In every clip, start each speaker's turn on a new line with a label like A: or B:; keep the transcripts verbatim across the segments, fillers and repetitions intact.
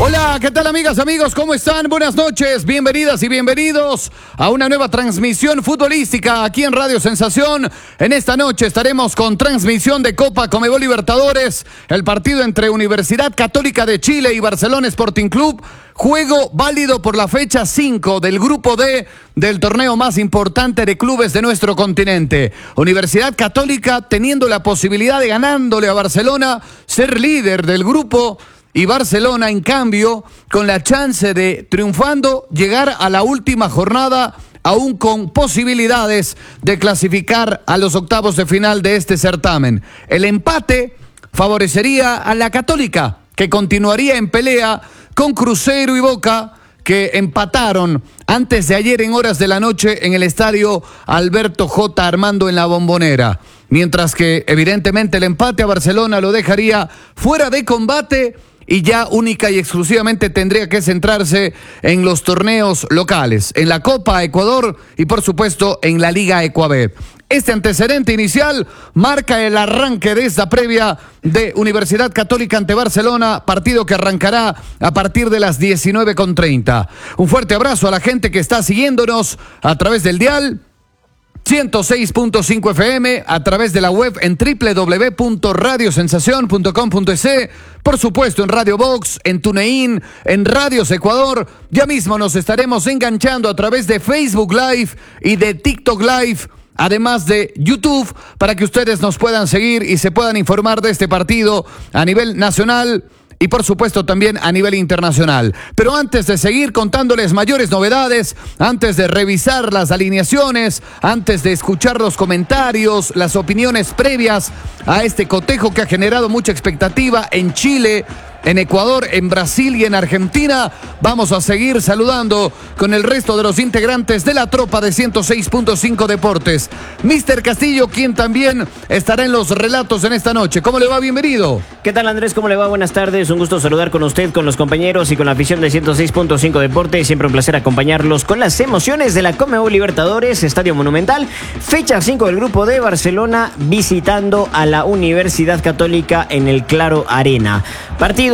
A: Hola, ¿qué tal amigas, amigos? ¿Cómo están? Buenas noches, bienvenidas y bienvenidos a una nueva transmisión futbolística aquí en Radio Sensación. En esta noche estaremos con transmisión de Copa Conmebol Libertadores, el partido entre Universidad Católica de Chile y Barcelona Sporting Club. Juego válido por la fecha cinco del Grupo D del torneo más importante de clubes de nuestro continente. Universidad Católica teniendo la posibilidad de, ganándole a Barcelona, ser líder del grupo, y Barcelona, en cambio, con la chance de, triunfando, llegar a la última jornada, aún con posibilidades de clasificar a los octavos de final de este certamen. El empate favorecería a la Católica, que continuaría en pelea con Cruzeiro y Boca, que empataron antes de ayer en horas de la noche en el estadio Alberto J. Armando en La Bombonera. Mientras que, evidentemente, el empate a Barcelona lo dejaría fuera de combate y ya única y exclusivamente tendría que centrarse en los torneos locales, en la Copa Ecuador y, por supuesto, en la Liga Ecuabet. Este antecedente inicial marca el arranque de esta previa de Universidad Católica ante Barcelona, partido que arrancará a partir de las diecinueve con treinta. Un fuerte abrazo a la gente que está siguiéndonos a través del dial ciento seis punto cinco F M, a través de la web en doble u doble u doble u punto radio sensación punto com punto es, por supuesto en Radio Box, en TuneIn, en Radios Ecuador. Ya mismo nos estaremos enganchando a través de Facebook Live y de TikTok Live, además de YouTube, para que ustedes nos puedan seguir y se puedan informar de este partido a nivel nacional y por supuesto también a nivel internacional. Pero antes de seguir contándoles mayores novedades, antes de revisar las alineaciones, antes de escuchar los comentarios, las opiniones previas a este cotejo que ha generado mucha expectativa en Chile, en Ecuador, en Brasil y en Argentina, vamos a seguir saludando con el resto de los integrantes de la tropa de ciento seis punto cinco Deportes. mister Castillo, quien también estará en los relatos en esta noche. ¿Cómo le va? Bienvenido.
B: ¿Qué tal, Andrés? ¿Cómo le va? Buenas tardes. Un gusto saludar con usted, con los compañeros y con la afición de ciento seis punto cinco Deportes. Siempre un placer acompañarlos con las emociones de la Conmebol Libertadores, Estadio Monumental. Fecha cinco del Grupo D, Barcelona visitando a la Universidad Católica en el Claro Arena. Partido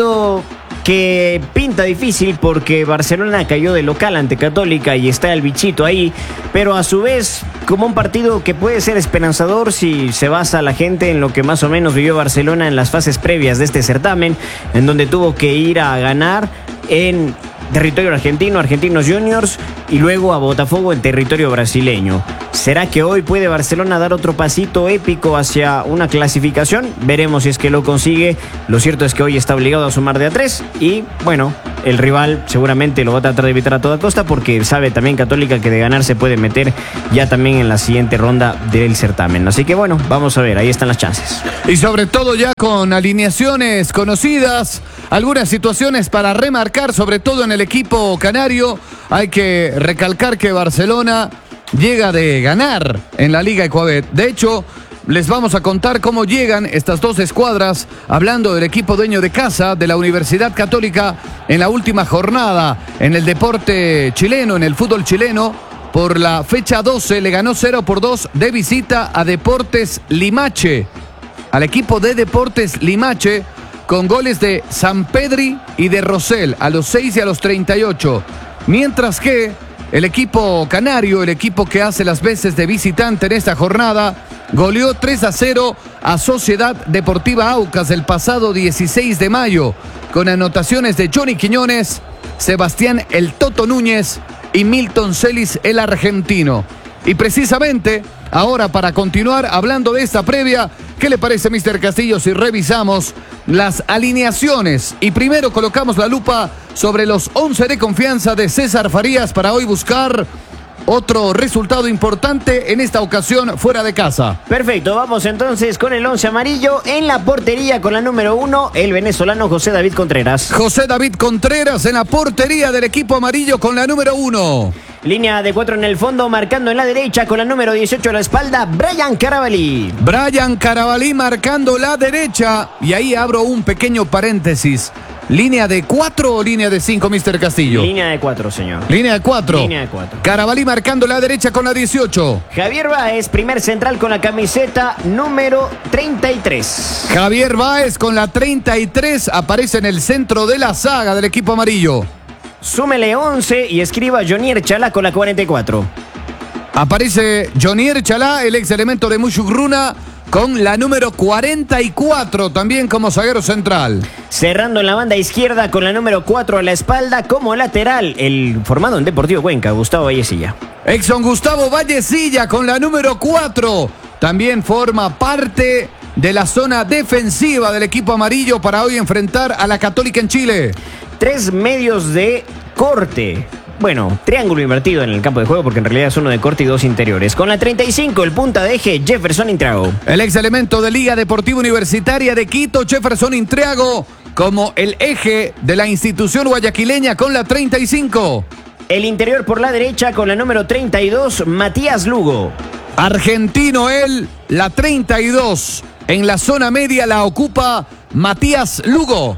B: que pinta difícil porque Barcelona cayó de local ante Católica y está el bichito ahí, pero a su vez como un partido que puede ser esperanzador si se basa la gente en lo que más o menos vivió Barcelona en las fases previas de este certamen, en donde tuvo que ir a ganar en territorio argentino, Argentinos Juniors, y luego a Botafogo en territorio brasileño. ¿Será que hoy puede Barcelona dar otro pasito épico hacia una clasificación? Veremos si es que lo consigue. Lo cierto es que hoy está obligado a sumar de a tres y, bueno, el rival seguramente lo va a tratar de evitar a toda costa porque sabe también Católica que de ganar se puede meter ya también en la siguiente ronda del certamen. Así que, bueno, vamos a ver, ahí están las chances.
A: Y sobre todo ya con alineaciones conocidas, algunas situaciones para remarcar, sobre todo en el equipo canario. Hay que recalcar que Barcelona llega de ganar en la Liga Ecuabet. De hecho, les vamos a contar cómo llegan estas dos escuadras, hablando del equipo dueño de casa de la Universidad Católica en la última jornada en el deporte chileno, en el fútbol chileno. Por la fecha doce le ganó cero por dos de visita a Deportes Limache, al equipo de Deportes Limache, con goles de Sampedri y de Rosell a los seis y a los treinta y ocho. Mientras que el equipo canario, el equipo que hace las veces de visitante en esta jornada, goleó tres a cero a Sociedad Deportiva Aucas el pasado dieciséis de mayo, con anotaciones de Johnny Quiñones, Sebastián El Toto Núñez y Milton Celis, el argentino. Y precisamente, ahora para continuar hablando de esta previa, ¿qué le parece, mister Castillo, si revisamos las alineaciones? Y primero colocamos la lupa sobre los once de confianza de César Farías para hoy buscar otro resultado importante, en esta ocasión fuera de casa.
B: Perfecto, vamos entonces con el once amarillo. En la portería con la número uno, el venezolano José David Contreras.
A: José David Contreras en la portería del equipo amarillo con la número uno.
B: Línea de cuatro en el fondo, marcando en la derecha con la número dieciocho a la espalda, Brian Carabalí.
A: Brian Carabalí marcando la derecha. Y ahí abro un pequeño paréntesis. ¿Línea de cuatro o línea de cinco, mister Castillo?
B: Línea de cuatro, señor.
A: Línea de cuatro.
B: Línea de cuatro.
A: Carabalí marcando la derecha con la dieciocho.
B: Javier Báez, primer central con la camiseta número treinta y tres.
A: Javier Báez con la treinta y tres aparece en el centro de la saga del equipo amarillo.
B: Súmele once y escriba Jonier Chalá con la cuarenta y cuatro.
A: Aparece Jonier Chalá, el ex elemento de Mushugruna, con la número cuarenta y cuatro, también como zaguero central.
B: Cerrando en la banda izquierda con la número cuatro a la espalda como lateral, el formado en Deportivo Cuenca, Gustavo Vallecilla.
A: Exxon Gustavo Vallecilla con la número cuatro. También forma parte de la zona defensiva del equipo amarillo para hoy enfrentar a la Católica en Chile.
B: Tres medios de corte. Bueno, triángulo invertido en el campo de juego porque en realidad es uno de corte y dos interiores. Con la treinta y cinco, el punta de eje, Jefferson Intriago.
A: El ex elemento de Liga Deportiva Universitaria de Quito, Jefferson Intriago, como el eje de la institución guayaquileña con la treinta y cinco.
B: El interior por la derecha con la número treinta y dos, Matías Lugo.
A: Argentino él, la treinta y dos. En la zona media la ocupa Matías Lugo.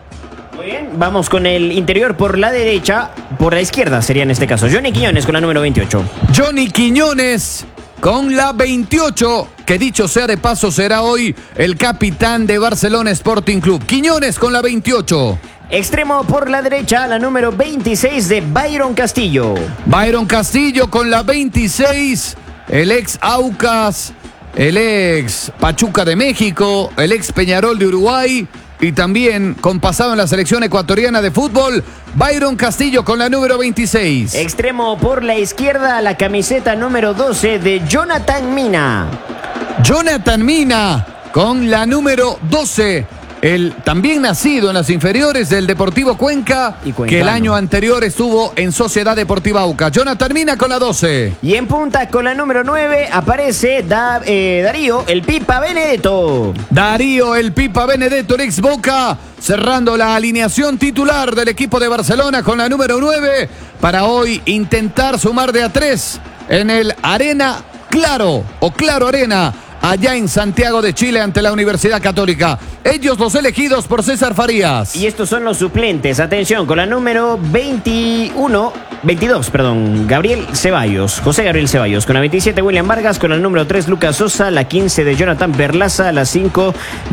B: Muy bien, vamos con el interior por la derecha, por la izquierda sería en este caso. Johnny Quiñones con la número veintiocho.
A: Johnny Quiñones con la veintiocho, que dicho sea de paso será hoy el capitán de Barcelona Sporting Club. Quiñones con la veintiocho.
B: Extremo por la derecha, la número veintiséis de Byron Castillo.
A: Byron Castillo con la veintiséis, el ex Aucas, el ex Pachuca de México, el ex Peñarol de Uruguay y también con pasado en la selección ecuatoriana de fútbol, Byron Castillo con la número veintiséis.
B: Extremo por la izquierda, la camiseta número doce de Jonathan Mina.
A: Jonathan Mina con la número doce. El también nacido en las inferiores del Deportivo Cuenca, que el año anterior estuvo en Sociedad Deportiva Aucas. Jonathan Mina con la doce.
B: Y en punta con la número nueve aparece da, eh, Darío, el Pipa Benedetto.
A: Darío, el Pipa Benedetto, el ex Boca, cerrando la alineación titular del equipo de Barcelona con la número nueve, para hoy intentar sumar de a tres en el Arena Claro, o Claro Arena, allá en Santiago de Chile ante la Universidad Católica. Ellos los elegidos por César Farías.
B: Y estos son los suplentes. Atención, con la número veintiuno, veintidós, perdón, Gabriel Ceballos, José Gabriel Ceballos. Con la veintisiete, William Vargas. Con la número tres, Lucas Sosa. La quince de Jonathan Perlaza. La cinco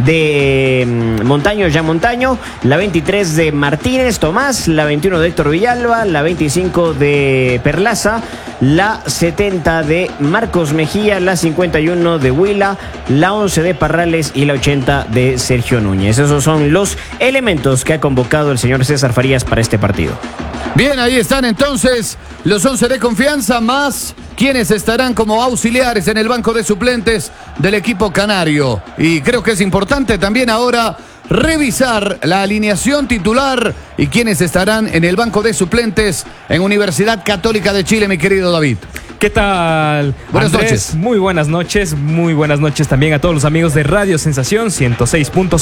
B: de Montaño, Jean Montaño. La veintitrés de Martínez Tomás. La veintiuno de Héctor Villalba. La veinticinco de Perlaza. La setenta de Marcos Mejía. La cincuenta y uno de Huila. La once de Parrales. Y la ochenta de Sergio Núñez. Esos son los elementos que ha convocado el señor César Farías para este partido.
A: Bien, ahí están entonces los once de confianza, más quienes estarán como auxiliares en el banco de suplentes del equipo canario. Y creo que es importante también ahora revisar la alineación titular y quienes estarán en el banco de suplentes en Universidad Católica de Chile, mi querido David.
C: ¿Qué tal?
A: Buenas
C: Andrés,
A: noches.
C: Muy buenas noches, muy buenas noches también a todos los amigos de Radio Sensación ciento seis punto